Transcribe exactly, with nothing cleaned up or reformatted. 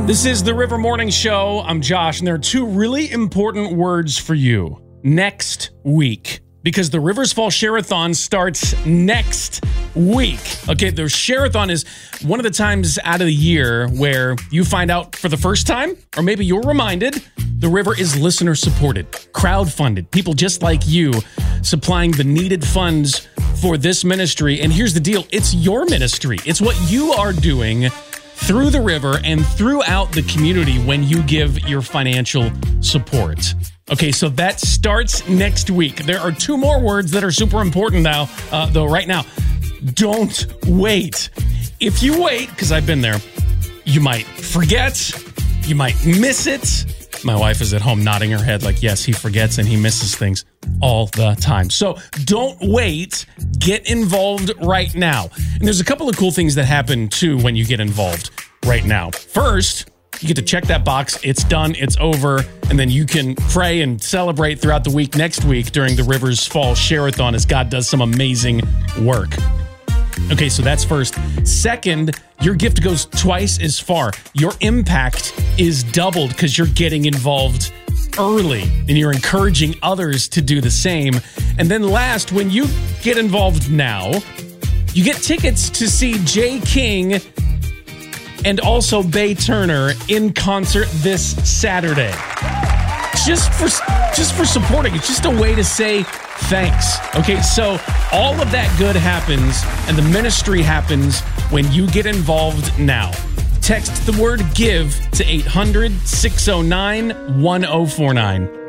This is the River Morning Show. I'm Josh, and there are two really important words for you next week, because the Rivers Fall Share-a-thon starts next week. Okay, the Share-a-thon is one of the times out of the year where you find out for the first time, or maybe you're reminded, the River is listener-supported, crowd-funded, people just like you supplying the needed funds for this ministry. And here's the deal, it's your ministry. It's what you are doing through the River and throughout the community when you give your financial support. Okay, so that starts next week. There are two more words that are super important now, uh, though right now. Don't wait. If you wait, because I've been there, you might forget, you might miss it. My wife is at home nodding her head like, yes, he forgets and he misses things all the time. So don't wait. Get involved right now. And there's a couple of cool things that happen, too, when you get involved right now. First, you get to check that box. It's done. It's over. And then you can pray and celebrate throughout the week next week during the Rivers Fall Share-a-thon as God does some amazing work. Okay, so that's first. Second, your gift goes twice as far. Your impact is doubled because you're getting involved early and you're encouraging others to do the same. And then last, when you get involved now, you get tickets to see Jay King and also Bay Turner in concert this Saturday. Just for just for supporting. It's just a way to say thanks. Okay, so all of that good happens and the ministry happens when you get involved now. Text the word GIVE to eight hundred, six oh nine, one oh four nine.